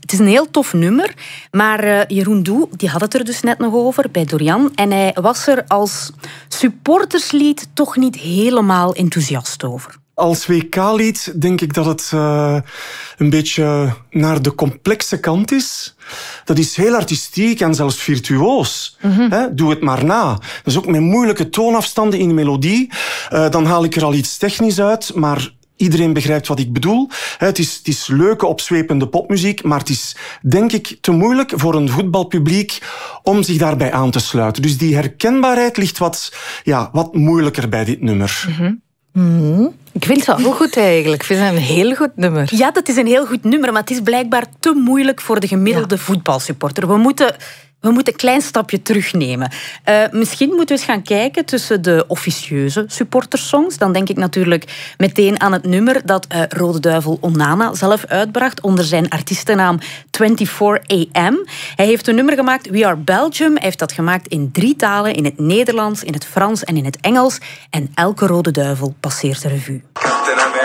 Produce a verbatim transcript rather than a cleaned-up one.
Het is een heel tof nummer, maar uh, Jeroen Doe, die had het er dus net nog over bij Dorian. En hij was er als supporterslied toch niet helemaal enthousiast over. Als W K-lied denk ik dat het uh, een beetje naar de complexe kant is. Dat is heel artistiek en zelfs virtuoos. Mm-hmm. He, doe het maar na. Dat is ook met moeilijke toonafstanden in de melodie. Uh, dan haal ik er al iets technisch uit, maar iedereen begrijpt wat ik bedoel. Het is, het is leuke, opzwepende popmuziek, maar het is, denk ik, te moeilijk voor een voetbalpubliek om zich daarbij aan te sluiten. Dus die herkenbaarheid ligt wat, ja, wat moeilijker bij dit nummer. Mm-hmm. Mm-hmm. Ik vind het wel goed eigenlijk. Ik vind het een heel goed nummer. Ja, dat is een heel goed nummer, maar het is blijkbaar te moeilijk voor de gemiddelde ja. voetbalsupporter. We moeten... We moeten een klein stapje terugnemen. Uh, misschien moeten we eens gaan kijken tussen de officieuze supportersongs. Dan denk ik natuurlijk meteen aan het nummer dat uh, Rode Duivel Onana zelf uitbracht onder zijn artiestennaam vierentwintig A M. Hij heeft een nummer gemaakt, We Are Belgium. Hij heeft dat gemaakt in drie talen, in het Nederlands, in het Frans en in het Engels. En elke Rode Duivel passeert de revue.